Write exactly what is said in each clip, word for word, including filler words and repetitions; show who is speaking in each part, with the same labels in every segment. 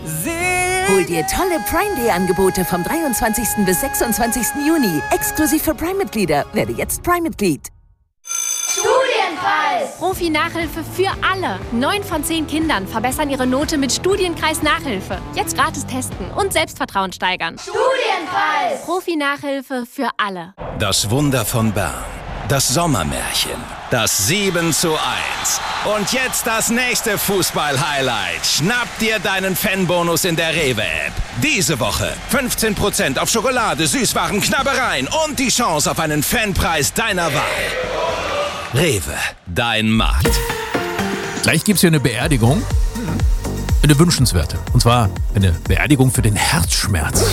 Speaker 1: Hol dir tolle Prime Day Angebote vom dreiundzwanzigsten bis sechsundzwanzigsten Juni. Exklusiv für Prime-Mitglieder. Werde jetzt Prime-Mitglied.
Speaker 2: Studienkreis!
Speaker 3: Profi-Nachhilfe für alle. Neun von zehn Kindern verbessern ihre Note mit Studienkreis Nachhilfe. Jetzt gratis testen und Selbstvertrauen steigern.
Speaker 2: Studienkreis!
Speaker 3: Profi-Nachhilfe für alle.
Speaker 4: Das Wunder von Bern. Das Sommermärchen. Das sieben zu eins. Und jetzt das nächste Fußball-Highlight. Schnapp dir deinen Fanbonus in der Rewe-App. Diese Woche fünfzehn Prozent auf Schokolade, Süßwaren, Knabbereien und die Chance auf einen Fanpreis deiner Wahl. Rewe, dein Markt.
Speaker 5: Gleich gibt's hier eine Beerdigung. Eine wünschenswerte. Und zwar eine Beerdigung für den Herzschmerz.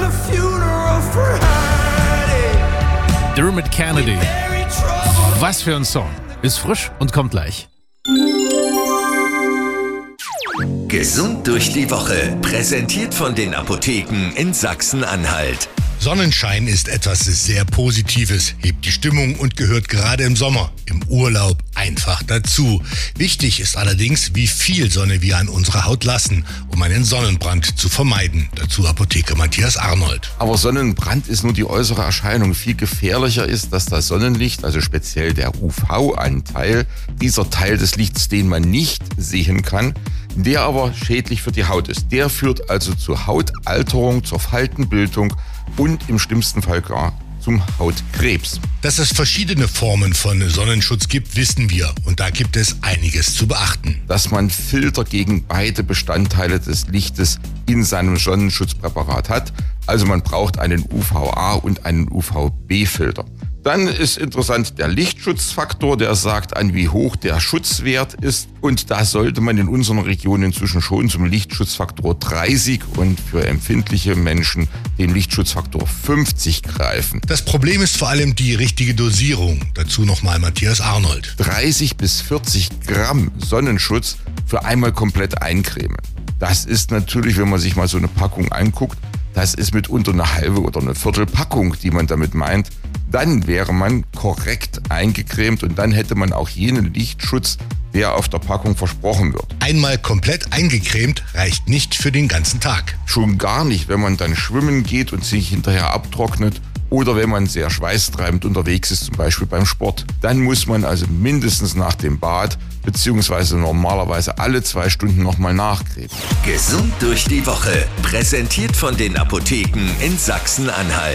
Speaker 5: Dermot Kennedy. Was für ein Song. Ist frisch und kommt gleich.
Speaker 6: Gesund durch die Woche. Präsentiert von den Apotheken in Sachsen-Anhalt.
Speaker 7: Sonnenschein ist etwas sehr Positives, hebt die Stimmung und gehört gerade im Sommer, im Urlaub einfach dazu. Wichtig ist allerdings, wie viel Sonne wir an unserer Haut lassen, um einen Sonnenbrand zu vermeiden. Dazu Apotheker Matthias Arnold.
Speaker 8: Aber Sonnenbrand ist nur die äußere Erscheinung. Viel gefährlicher ist, dass das Sonnenlicht, also speziell der U V-Anteil, dieser Teil des Lichts, den man nicht sehen kann, der aber schädlich für die Haut ist. Der führt also zur Hautalterung, zur Faltenbildung und im schlimmsten Fall gar zum Hautkrebs.
Speaker 7: Dass es verschiedene Formen von Sonnenschutz gibt, wissen wir. Und da gibt es einiges zu beachten.
Speaker 8: Dass man Filter gegen beide Bestandteile des Lichtes in seinem Sonnenschutzpräparat hat. Also man braucht einen U V A und einen U V B-Filter. Dann ist interessant der Lichtschutzfaktor, der sagt an, wie hoch der Schutzwert ist. Und da sollte man in unseren Regionen inzwischen schon zum Lichtschutzfaktor dreißig und für empfindliche Menschen den Lichtschutzfaktor fünfzig greifen.
Speaker 7: Das Problem ist vor allem die richtige Dosierung. Dazu nochmal Matthias Arnold.
Speaker 8: dreißig bis vierzig Gramm Sonnenschutz für einmal komplett eincremen. Das ist natürlich, wenn man sich mal so eine Packung anguckt, das ist mitunter eine halbe oder eine Viertelpackung, die man damit meint. Dann wäre man korrekt eingecremt und dann hätte man auch jenen Lichtschutz, der auf der Packung versprochen wird.
Speaker 7: Einmal komplett eingecremt reicht nicht für den ganzen Tag.
Speaker 8: Schon gar nicht, wenn man dann schwimmen geht und sich hinterher abtrocknet oder wenn man sehr schweißtreibend unterwegs ist, zum Beispiel beim Sport. Dann muss man also mindestens nach dem Bad beziehungsweise normalerweise alle zwei Stunden nochmal nachcremen.
Speaker 6: Gesund durch die Woche. Präsentiert von den Apotheken in Sachsen-Anhalt.